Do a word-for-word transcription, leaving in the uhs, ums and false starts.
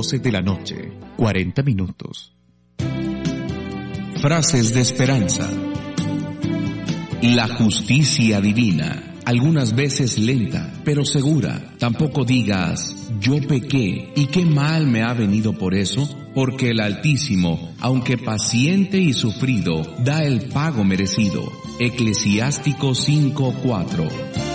doce de la noche, cuarenta minutos. Frases de esperanza. La justicia divina, algunas veces lenta, pero segura. Tampoco digas, yo pequé, y qué mal me ha venido por eso, porque el Altísimo, aunque paciente y sufrido, da el pago merecido. Eclesiástico cinco cuatro.